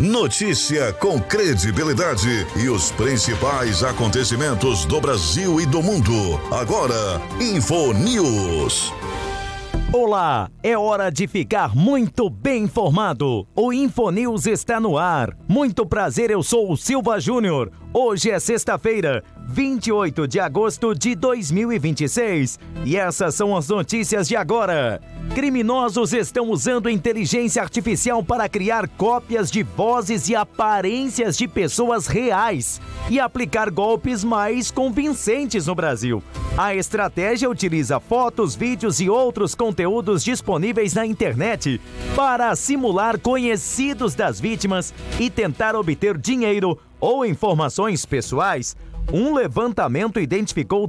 Notícia com credibilidade e os principais acontecimentos do Brasil e do mundo. Agora, InfoNews. Olá, é hora de ficar muito bem informado. O InfoNews está no ar. Muito prazer, eu sou o Silva Júnior. Hoje é sexta-feira, 28 de agosto de 2026. E essas são as notícias de agora. Criminosos estão usando inteligência artificial para criar cópias de vozes e aparências de pessoas reais e aplicar golpes mais convincentes no Brasil. A estratégia utiliza fotos, vídeos e outros conteúdos disponíveis na internet para simular conhecidos das vítimas e tentar obter dinheiro ou informações pessoais. Um levantamento identificou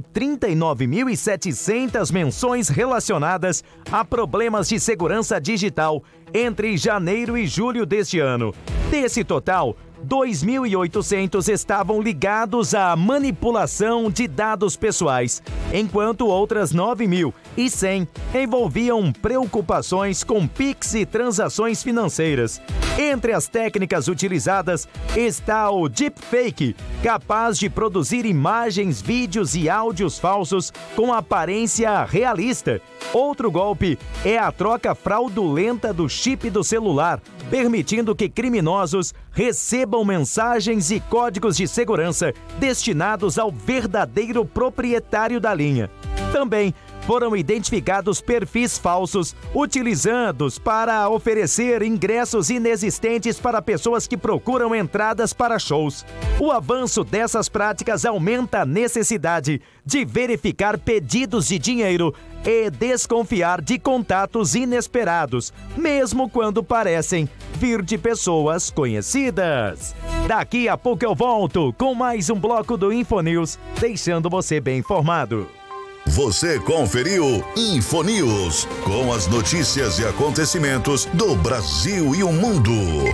39.700 menções relacionadas a problemas de segurança digital entre janeiro e julho deste ano. Desse total, 2.800 estavam ligados à manipulação de dados pessoais, enquanto outras 9.100 envolviam preocupações com Pix e transações financeiras. Entre as técnicas utilizadas está o deepfake, capaz de produzir imagens, vídeos e áudios falsos com aparência realista. Outro golpe é a troca fraudulenta do chip do celular, permitindo que criminosos recebam mensagens e códigos de segurança destinados ao verdadeiro proprietário da linha. Também foram identificados perfis falsos utilizados para oferecer ingressos inexistentes para pessoas que procuram entradas para shows. O avanço dessas práticas aumenta a necessidade de verificar pedidos de dinheiro e desconfiar de contatos inesperados, mesmo quando parecem vir de pessoas conhecidas. Daqui a pouco eu volto com mais um bloco do InfoNews, deixando você bem informado. Você conferiu InfoNews, com as notícias e acontecimentos do Brasil e o mundo.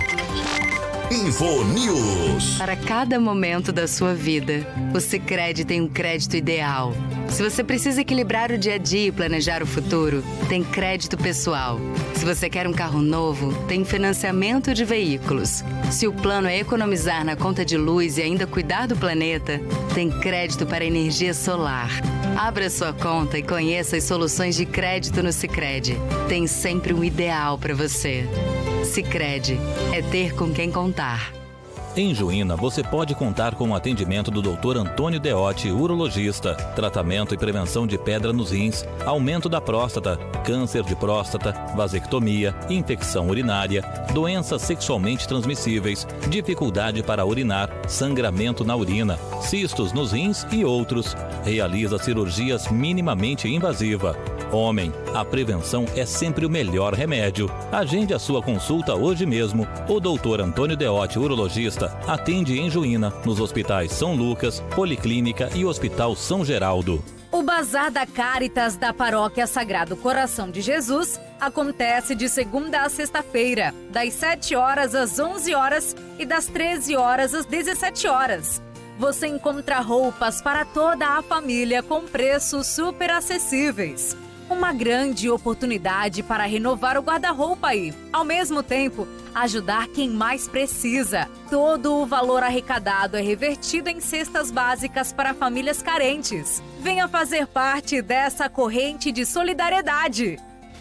InfoNews. Para cada momento da sua vida, o Sicredi tem um crédito ideal. Se você precisa equilibrar o dia a dia e planejar o futuro, tem crédito pessoal. Se você quer um carro novo, tem financiamento de veículos. Se o plano é economizar na conta de luz e ainda cuidar do planeta, tem crédito para energia solar. Abra sua conta e conheça as soluções de crédito no Sicredi. Tem sempre um ideal para você. Sicredi é ter com quem contar. Em Juína, você pode contar com o atendimento do Dr. Antônio Deotti, urologista, tratamento e prevenção de pedra nos rins, aumento da próstata, câncer de próstata, vasectomia, infecção urinária, doenças sexualmente transmissíveis, dificuldade para urinar, sangramento na urina, cistos nos rins e outros. Realiza cirurgias minimamente invasiva. Homem, a prevenção é sempre o melhor remédio. Agende a sua consulta hoje mesmo. O Dr. Antônio Deotti, urologista, atende em Juína, nos hospitais São Lucas, Policlínica e Hospital São Geraldo. O Bazar da Caritas da Paróquia Sagrado Coração de Jesus acontece de segunda a sexta-feira, das 7 horas às 11 horas e das 13 horas às 17 horas. Você encontra roupas para toda a família com preços super acessíveis. Uma grande oportunidade para renovar o guarda-roupa e, ao mesmo tempo, ajudar quem mais precisa. Todo o valor arrecadado é revertido em cestas básicas para famílias carentes. Venha fazer parte dessa corrente de solidariedade.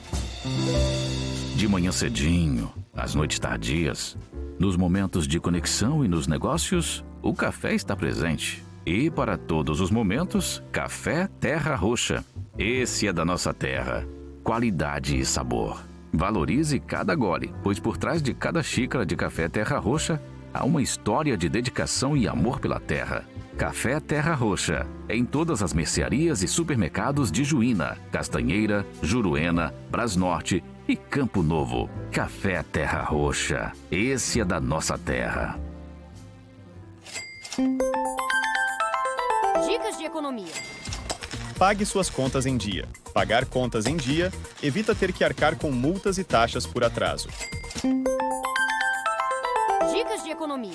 De manhã cedinho, às noites tardias, nos momentos de conexão e nos negócios, o café está presente. E para todos os momentos, Café Terra Roxa. Esse é da nossa terra. Qualidade e sabor. Valorize cada gole, pois por trás de cada xícara de Café Terra Roxa há uma história de dedicação e amor pela terra. Café Terra Roxa. Em todas as mercearias e supermercados de Juína, Castanheira, Juruena, Brasnorte e Campo Novo. Café Terra Roxa. Esse é da nossa terra. Dicas de economia. Pague suas contas em dia. Pagar contas em dia evita ter que arcar com multas e taxas por atraso. Dicas de economia.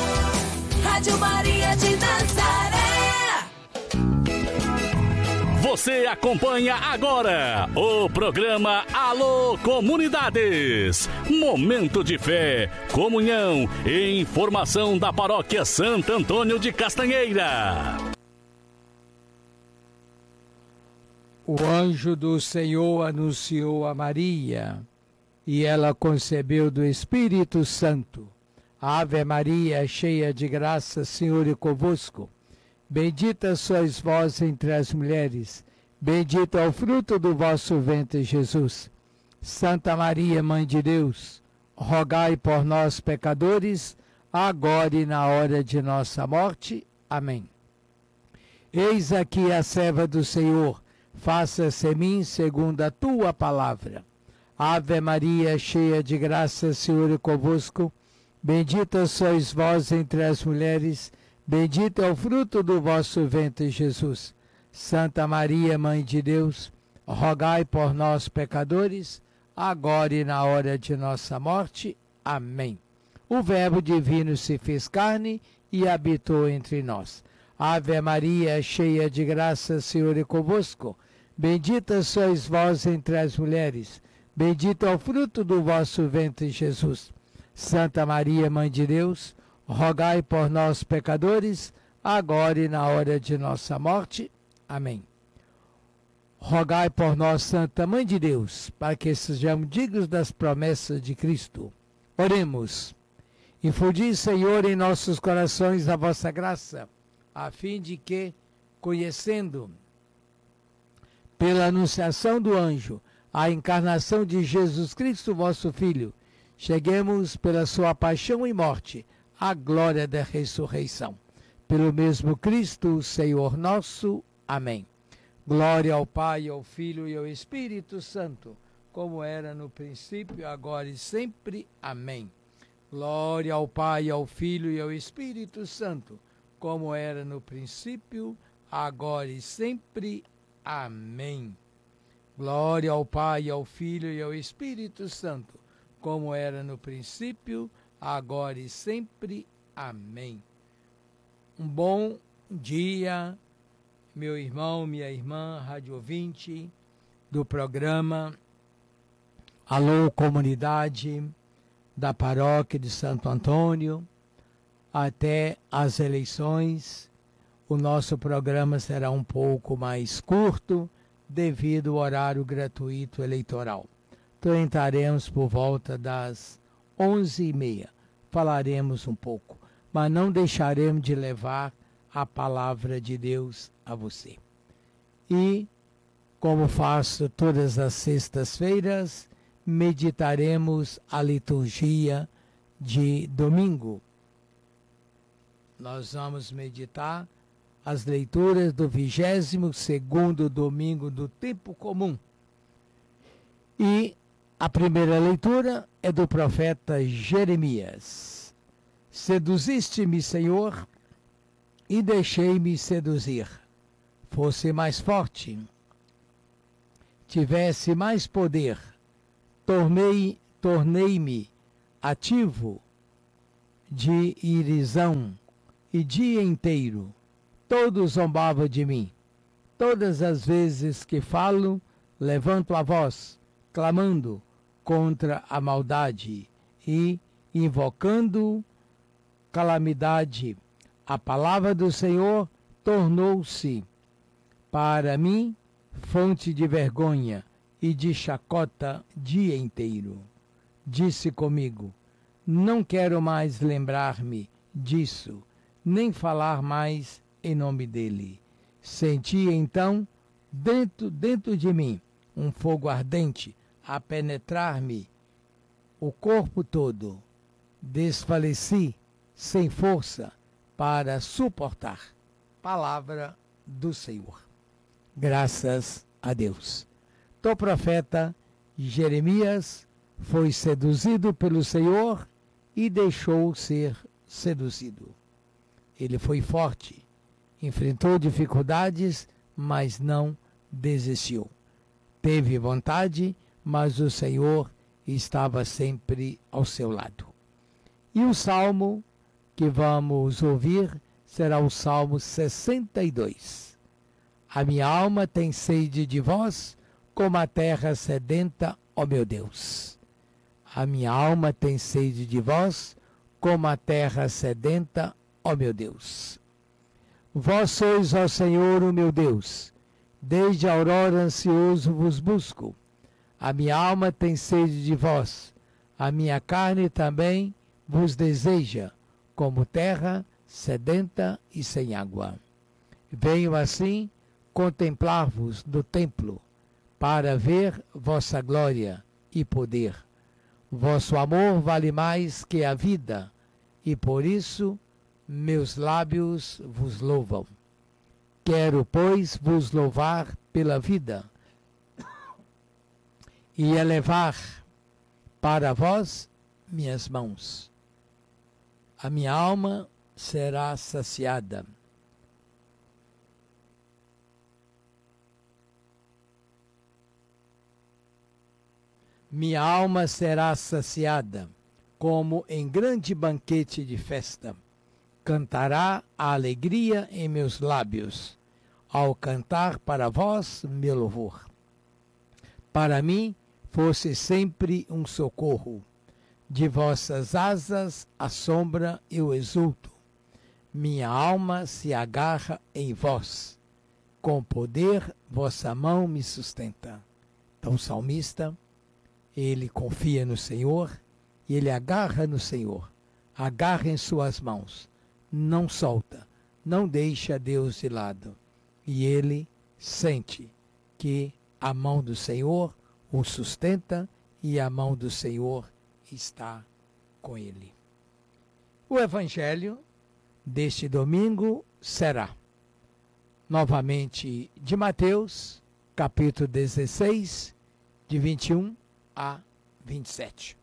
Rádio Maria de Nazaré. Você acompanha agora o programa Alô Comunidades. Momento de fé, comunhão e informação da paróquia Santo Antônio de Castanheira. O anjo do Senhor anunciou a Maria, e ela concebeu do Espírito Santo. Ave Maria, cheia de graça, o Senhor é convosco. Bendita sois vós entre as mulheres, bendito é o fruto do vosso ventre, Jesus. Santa Maria, Mãe de Deus, rogai por nós, pecadores, agora e na hora de nossa morte. Amém. Eis aqui a serva do Senhor, faça-se em mim segundo a tua palavra. Ave Maria, cheia de graça, o Senhor é convosco. Bendita sois vós entre as mulheres, bendito é o fruto do vosso ventre, Jesus. Santa Maria, Mãe de Deus, rogai por nós, pecadores, agora e na hora de nossa morte. Amém. O Verbo divino se fez carne e habitou entre nós. Ave Maria, cheia de graça, o Senhor é convosco. Bendita sois vós entre as mulheres, bendito é o fruto do vosso ventre, Jesus. Santa Maria, Mãe de Deus, rogai por nós, pecadores, agora e na hora de nossa morte. Amém. Rogai por nós, Santa Mãe de Deus, para que sejamos dignos das promessas de Cristo. Oremos. Infundi, Senhor, em nossos corações a vossa graça, a fim de que, conhecendo pela anunciação do anjo a encarnação de Jesus Cristo, vosso Filho, cheguemos pela sua paixão e morte à glória da ressurreição. Pelo mesmo Cristo, Senhor nosso. Amém. Glória ao Pai, ao Filho e ao Espírito Santo, como era no princípio, agora e sempre. Amém. Glória ao Pai, ao Filho e ao Espírito Santo, como era no princípio, agora e sempre. Amém. Glória ao Pai, ao Filho e ao Espírito Santo, como era no princípio, agora e sempre. Amém. Um bom dia, meu irmão, minha irmã, rádio ouvinte do programa Alô Comunidade da Paróquia de Santo Antônio. Até as eleições, o nosso programa será um pouco mais curto devido ao horário gratuito eleitoral. Então entraremos por volta das 11h30. Falaremos um pouco, mas não deixaremos de levar a palavra de Deus a você. E, como faço todas as sextas-feiras, meditaremos a liturgia de domingo. Nós vamos meditar as leituras do 22º domingo do tempo comum. E a primeira leitura é do profeta Jeremias. Seduziste-me, Senhor, e deixei-me seduzir. Fosse mais forte, tivesse mais poder, tornei-me ativo de irisão, e dia inteiro todos zombavam de mim. Todas as vezes que falo, levanto a voz, clamando contra a maldade e invocando calamidade. A palavra do Senhor tornou-se para mim fonte de vergonha e de chacota dia inteiro. Disse comigo: não quero mais lembrar-me disso, nem falar mais em nome dele. Senti então dentro de mim um fogo ardente a penetrar-me o corpo todo. Desfaleci sem força para suportar. Palavra do Senhor. Graças a Deus. O profeta Jeremias foi seduzido pelo Senhor e deixou ser seduzido. Ele foi forte, enfrentou dificuldades, mas não desistiu. Teve vontade, mas o Senhor estava sempre ao seu lado. E o salmo que vamos ouvir será o Salmo 62. A minha alma tem sede de vós, como a terra sedenta, ó meu Deus. A minha alma tem sede de vós, como a terra sedenta, ó meu Deus. Vós sois, ó Senhor, o meu Deus. Desde a aurora ansioso vos busco. A minha alma tem sede de vós. A minha carne também vos deseja, como terra sedenta e sem água. Venho assim contemplar-vos no templo, para ver vossa glória e poder. Vosso amor vale mais que a vida, e por isso meus lábios vos louvam. Quero, pois, vos louvar pela vida e elevar para vós minhas mãos. A minha alma será saciada. Minha alma será saciada, como em grande banquete de festa. Cantará a alegria em meus lábios, ao cantar para vós meu louvor. Para mim fosse sempre um socorro, de vossas asas a sombra eu exulto. Minha alma se agarra em vós, com poder vossa mão me sustenta. Então o salmista, ele confia no Senhor e ele agarra no Senhor, agarra em suas mãos, não solta, não deixa Deus de lado. E ele sente que a mão do Senhor o sustenta e a mão do Senhor está com ele. O Evangelho deste domingo será novamente de Mateus, capítulo 16, de 21 a 27.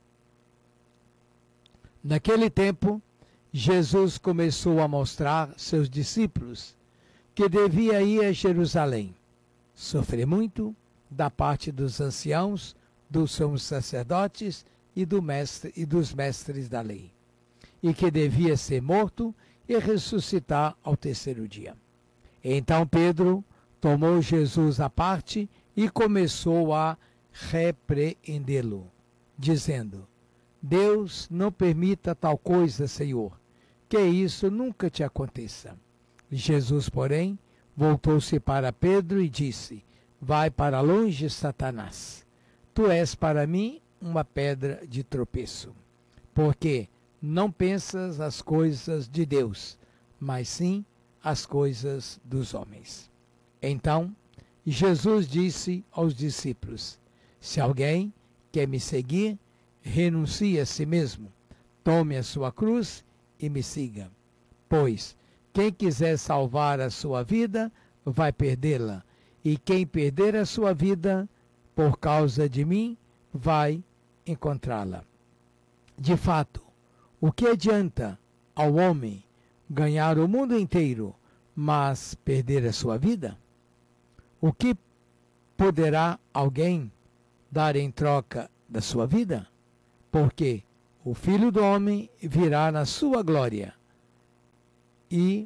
Naquele tempo, Jesus começou a mostrar seus discípulos que devia ir a Jerusalém, sofrer muito da parte dos anciãos, dos sumos sacerdotes e dos mestres da lei, e que devia ser morto e ressuscitar ao terceiro dia. Então Pedro tomou Jesus à parte e começou a repreendê-lo, dizendo: Deus não permita tal coisa, Senhor, que isso nunca te aconteça. Jesus, porém, voltou-se para Pedro e disse: Vai para longe, Satanás. Tu és para mim uma pedra de tropeço, porque não pensas as coisas de Deus, mas sim as coisas dos homens. Então, Jesus disse aos discípulos: Se alguém quer me seguir, renuncie a si mesmo, tome a sua cruz e me siga. Pois quem quiser salvar a sua vida, vai perdê-la, e quem perder a sua vida, por causa de mim, vai encontrá-la. De fato, o que adianta ao homem ganhar o mundo inteiro, mas perder a sua vida? O que poderá alguém dar em troca da sua vida? Porque o Filho do Homem virá na sua glória e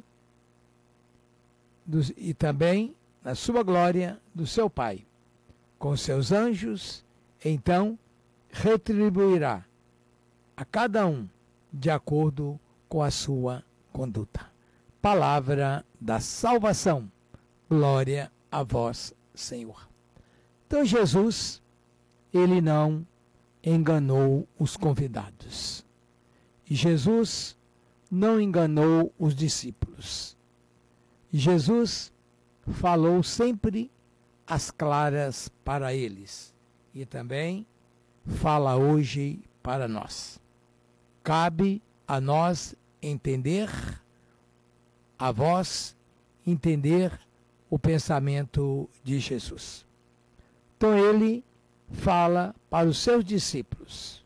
também na sua glória do seu Pai, com seus anjos. Então retribuirá a cada um de acordo com a sua conduta. Palavra da salvação. Glória a vós, Senhor. Então Jesus, ele não enganou os convidados. Jesus não enganou os discípulos. Jesus falou sempre as claras para eles e também fala hoje para nós. Cabe a nós entender, a vós entender o pensamento de Jesus. Então ele fala para os seus discípulos.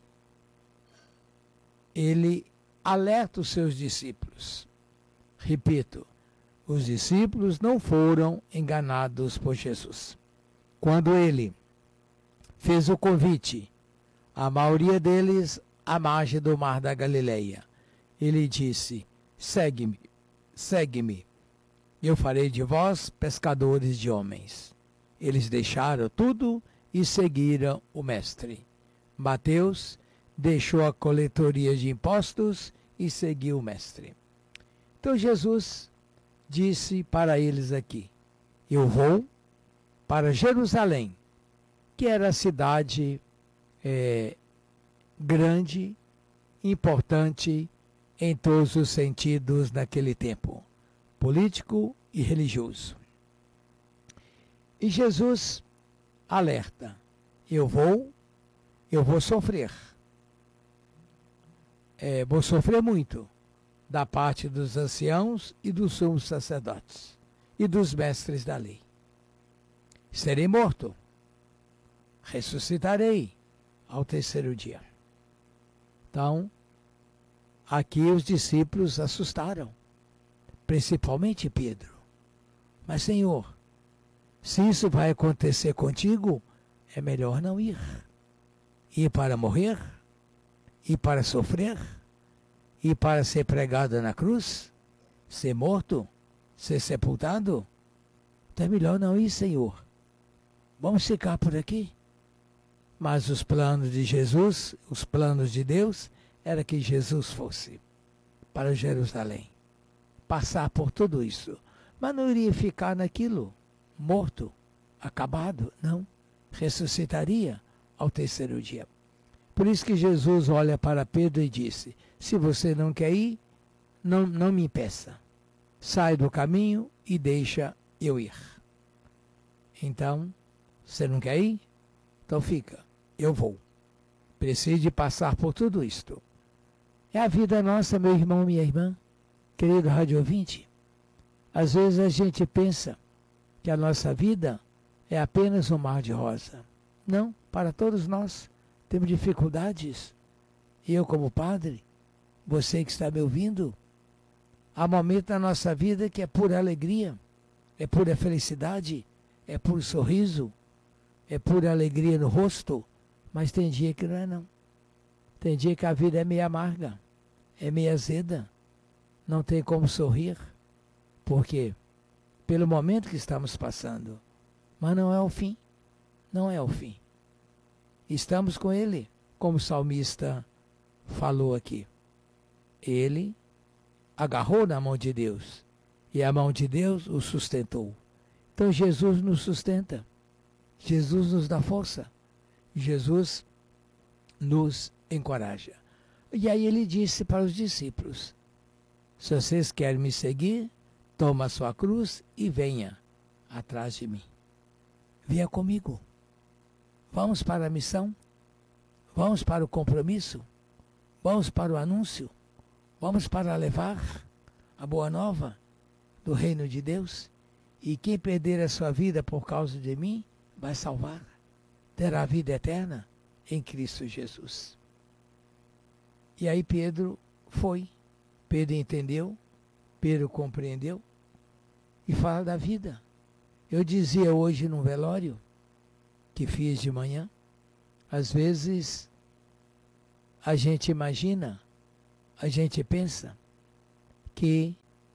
Ele alerta os seus discípulos. Repito, os discípulos não foram enganados por Jesus. Quando ele fez o convite, a maioria deles à margem do mar da Galileia, ele disse: segue-me, segue-me. Eu farei de vós pescadores de homens. Eles deixaram tudo e seguiram o mestre. Mateus deixou a coletoria de impostos e seguiu o mestre. Então Jesus disse para eles aqui: eu vou para Jerusalém, que era a cidade grande, importante em todos os sentidos naquele tempo, político e religioso. E Jesus alerta: eu vou sofrer. Vou sofrer muito da parte dos anciãos e dos sumos sacerdotes e dos mestres da lei. Serei morto, ressuscitarei ao terceiro dia. Então, aqui os discípulos assustaram, principalmente Pedro. Mas, Senhor, se isso vai acontecer contigo, é melhor não ir. Ir para morrer, ir para sofrer, ir para ser pregado na cruz, ser morto, ser sepultado. Então é melhor não ir, Senhor. Vamos ficar por aqui. Mas os planos de Jesus, os planos de Deus, era que Jesus fosse para Jerusalém, passar por tudo isso. Mas não iria ficar naquilo, morto, acabado, não. Ressuscitaria ao terceiro dia. Por isso que Jesus olha para Pedro e disse: se você não quer ir, não me impeça. Sai do caminho e deixa eu ir. Então, você não quer ir? Então fica, eu vou. Preciso passar por tudo isto. É a vida nossa, meu irmão, minha irmã, querido rádio ouvinte. Às vezes a gente pensa que a nossa vida é apenas um mar de rosa. Não, para todos nós temos dificuldades. Eu como padre, você que está me ouvindo, há momentos na nossa vida que é pura alegria, é pura felicidade, é puro sorriso, é pura alegria no rosto, mas tem dia que não é não. Tem dia que a vida é meio amarga, é meio azeda, não tem como sorrir. Por quê? Pelo momento que estamos passando. Mas não é o fim, não é o fim. Estamos com Ele, como o salmista falou aqui. Ele agarrou na mão de Deus e a mão de Deus o sustentou. Então Jesus nos sustenta, Jesus nos dá força, Jesus nos encoraja. E aí ele disse para os discípulos: se vocês querem me seguir, toma a sua cruz e venha atrás de mim. Venha comigo. Vamos para a missão, vamos para o compromisso, vamos para o anúncio, vamos para levar a boa nova do reino de Deus. E quem perder a sua vida por causa de mim, vai salvar, terá vida eterna em Cristo Jesus. E aí Pedro foi, Pedro entendeu, Pedro compreendeu e fala da vida. Eu dizia hoje num velório que fiz de manhã, às vezes a gente imagina, a gente pensa que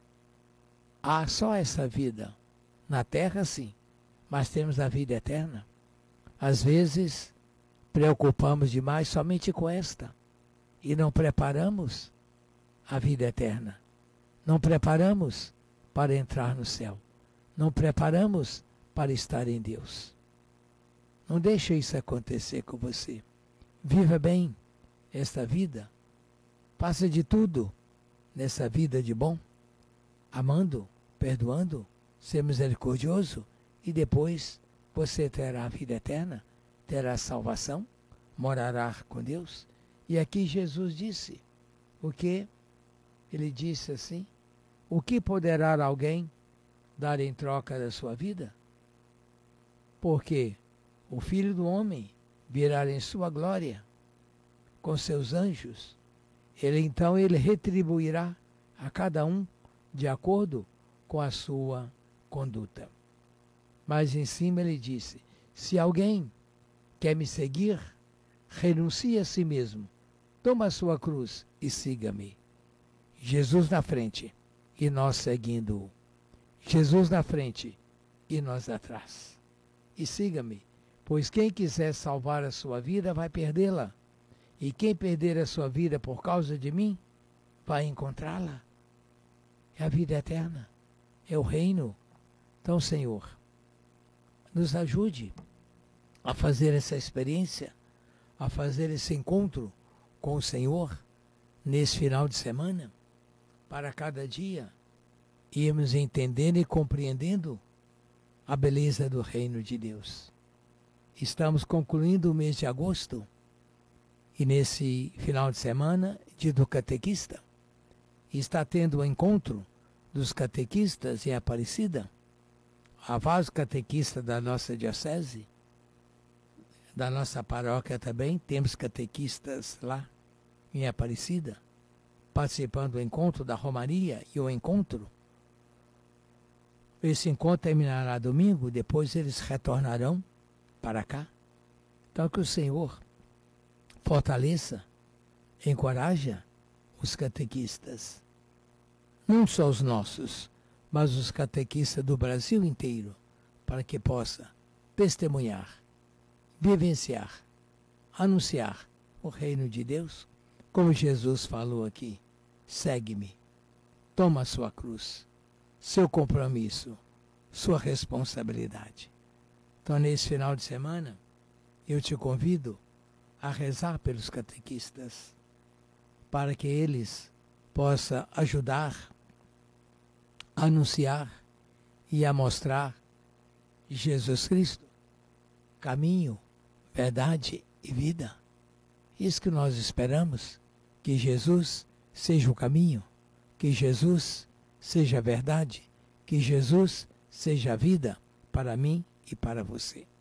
há só essa vida. Na terra sim, mas temos a vida eterna. Às vezes preocupamos demais somente com esta e não preparamos a vida eterna. Não preparamos para entrar no céu. Não preparamos para estar em Deus. Não deixe isso acontecer com você. Viva bem esta vida. Faça de tudo nessa vida de bom, amando, perdoando, ser misericordioso, e depois você terá a vida eterna, terá salvação, morará com Deus. E aqui Jesus disse, o que? Ele disse assim: o que poderá alguém dar em troca da sua vida? Porque o Filho do Homem virá em sua glória com seus anjos. Ele retribuirá a cada um de acordo com a sua conduta. Mas em cima ele disse: se alguém quer me seguir, renuncie a si mesmo, toma a sua cruz e siga-me. Jesus na frente e nós seguindo-o. Jesus na frente e nós atrás. E siga-me, pois quem quiser salvar a sua vida vai perdê-la. E quem perder a sua vida por causa de mim, vai encontrá-la. É a vida eterna, é o reino. Então, Senhor, nos ajude a fazer essa experiência, a fazer esse encontro com o Senhor nesse final de semana, para cada dia irmos entendendo e compreendendo a beleza do reino de Deus. Estamos concluindo o mês de agosto e nesse final de semana, dia do catequista, está tendo o encontro dos catequistas em Aparecida. Há vários catequistas da nossa diocese, da nossa paróquia também, temos catequistas lá em Aparecida, participando do encontro da Romaria e o encontro. Esse encontro terminará domingo, depois eles retornarão para cá. Então que o Senhor fortaleça, encoraja os catequistas, não só os nossos, mas os catequistas do Brasil inteiro, para que possa testemunhar, vivenciar, anunciar o reino de Deus, como Jesus falou aqui: segue-me, toma a sua cruz, seu compromisso, sua responsabilidade. Então, nesse final de semana, eu te convido a rezar pelos catequistas, para que eles possam ajudar a anunciar e a mostrar Jesus Cristo, caminho, verdade e vida. Isso que nós esperamos, que Jesus seja o caminho, que Jesus seja a verdade, que Jesus seja a vida para mim e para você.